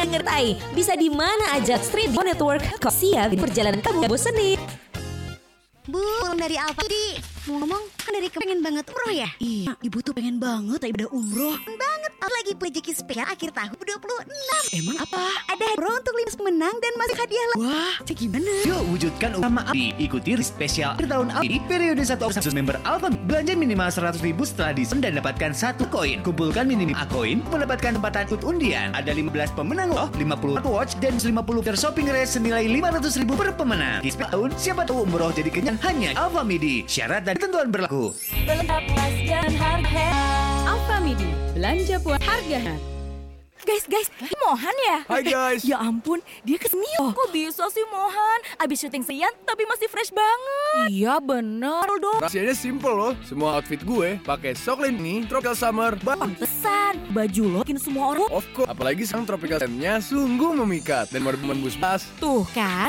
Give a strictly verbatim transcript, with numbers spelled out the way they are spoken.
ngertai. Bisa di mana aja. Street Network. Kok siap perjalanan kamu bosenin. Bu, dari Alfa di mau ngomong kan dari pengen banget umroh ya? Iya, ibu tuh pengen banget ibadah umroh. Banget, lagi rezeki spesial akhir tahun dua puluh enam. Emang apa? Ada umroh untuk lima pemenang dan masih hadiah lah. Wah, cek gimana? Yuk wujudkan utama Alfi. Ikuti spesial akhir tahun Alfi periode satu Agustus member Alfa. Belanja minimal seratus ribu setelah diskon dan dapatkan satu koin. Kumpulkan minimal A koin, mendapatkan tempatan ikut undian. Ada lima belas pemenang loh, lima puluh watch dan lima puluh ter shopping race senilai lima ratus ribu per pemenang. Di tahun siapa tahu umroh jadi kenyang hanya Alfa Midi. Syarat dan ketentuan berlaku. Belanja puas dan harga. Alfa Midi, belanja puas harga. Guys, guys, Mohan ya? Hai guys. Ya ampun, dia kesini. Oh, kok bisa sih Mohan? Abis syuting siang tapi masih fresh banget. Iya bener dong. Rahasianya simple loh. Semua outfit gue pakai Soklin nih Tropical Summer. Pantesan, baju lo bikin semua orang. Of course, apalagi sang Tropical Summer-nya sungguh memikat dan menembus pas. Tuh kan,